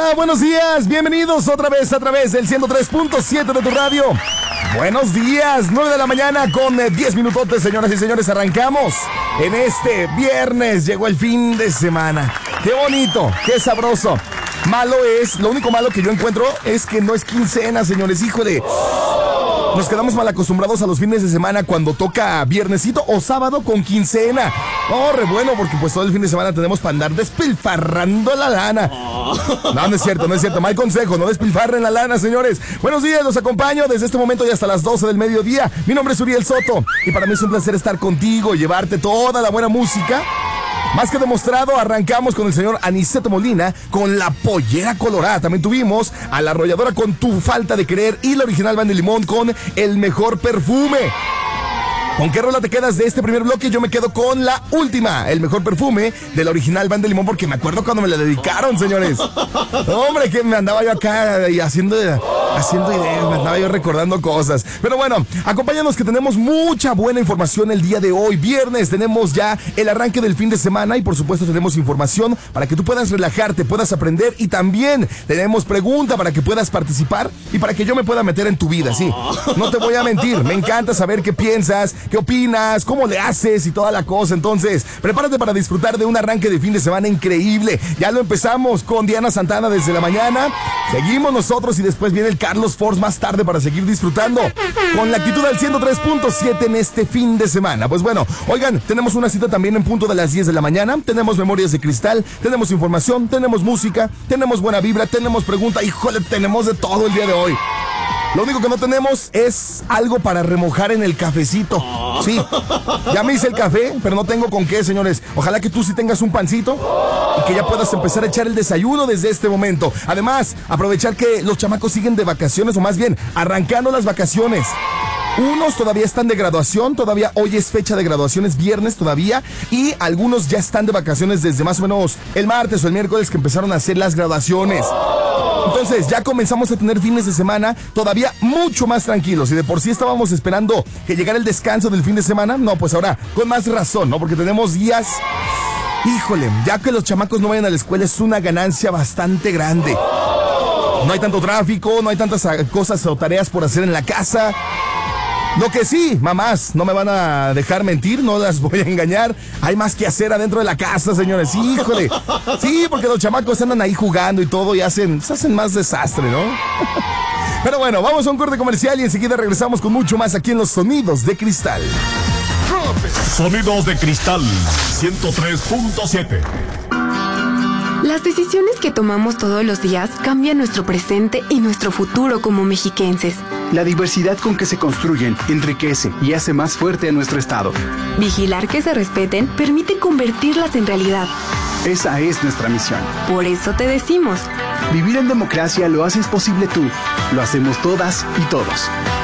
Hola, buenos días, bienvenidos otra vez a través del 103.7 de tu radio. Buenos días, 9 de la mañana con 10 minutotes, señoras y señores, arrancamos en este viernes, llegó el fin de semana. Qué bonito, qué sabroso. Lo único malo que yo encuentro es que no es quincena, señores, híjole. Nos quedamos mal acostumbrados a los fines de semana cuando toca viernesito o sábado con quincena. Oh, re bueno, porque pues todo el fin de semana tenemos para andar despilfarrando la lana. No es cierto, mal consejo, no despilfarren la lana, señores. Buenos días, los acompaño desde este momento y hasta las 12 del mediodía. Mi nombre es Uriel Soto y para mí es un placer estar contigo, llevarte toda la buena música. Más que demostrado, arrancamos con el señor Aniceto Molina con La Pollera Colorada. También tuvimos a La Arrolladora con Tu Falta de Querer y la original Banda de Limón con El Mejor Perfume. ¿Con qué rola te quedas de este primer bloque? Yo me quedo con la última, El Mejor Perfume de la original Banda de Limón, porque me acuerdo cuando me la dedicaron, señores. Hombre, que me andaba yo acá y haciendo ideas, me andaba yo recordando cosas. Pero bueno, acompáñanos que tenemos mucha buena información el día de hoy. Viernes tenemos ya el arranque del fin de semana y por supuesto tenemos información para que tú puedas relajarte, puedas aprender y también tenemos pregunta para que puedas participar y para que yo me pueda meter en tu vida, sí. No te voy a mentir, me encanta saber qué piensas, qué opinas, cómo le haces y toda la cosa. Entonces, prepárate para disfrutar de un arranque de fin de semana increíble. Ya lo empezamos con Diana Santana desde la mañana. Seguimos nosotros y después viene el Carlos Force más tarde para seguir disfrutando con la actitud del 103.7 en este fin de semana. Pues bueno, oigan, tenemos una cita también en punto de las 10 de la mañana. Tenemos Memorias de Cristal, tenemos información, tenemos música, tenemos buena vibra, tenemos pregunta. Híjole, tenemos de todo el día de hoy. Lo único que no tenemos es algo para remojar en el cafecito. Sí, ya me hice el café, pero no tengo con qué, señores. Ojalá que tú sí tengas un pancito y que ya puedas empezar a echar el desayuno desde este momento. Además, aprovechar que los chamacos siguen de vacaciones, o más bien, arrancando las vacaciones. Unos todavía están de graduación, todavía hoy es fecha de graduación, es viernes todavía, y algunos ya están de vacaciones desde más o menos el martes o el miércoles que empezaron a hacer las graduaciones. Entonces ya comenzamos a tener fines de semana todavía mucho más tranquilos. Y de por sí estábamos esperando que llegara el descanso del fin de semana. No, pues ahora con más razón, ¿no? Porque tenemos días... Híjole, ya que los chamacos no vayan a la escuela es una ganancia bastante grande. No hay tanto tráfico, no hay tantas cosas o tareas por hacer en la casa. Lo que sí, mamás, no me van a dejar mentir, no las voy a engañar. Hay más que hacer adentro de la casa, señores. Híjole. Sí, porque los chamacos andan ahí jugando y todo y hacen más desastre, ¿no? Pero bueno, vamos a un corte comercial y enseguida regresamos con mucho más aquí en los Sonidos de Cristal. Sonidos de Cristal 103.7. Las decisiones que tomamos todos los días cambian nuestro presente y nuestro futuro como mexiquenses. La diversidad con que se construyen enriquece y hace más fuerte a nuestro estado. Vigilar que se respeten permite convertirlas en realidad. Esa es nuestra misión. Por eso te decimos: vivir en democracia lo haces posible tú, lo hacemos todas y todos.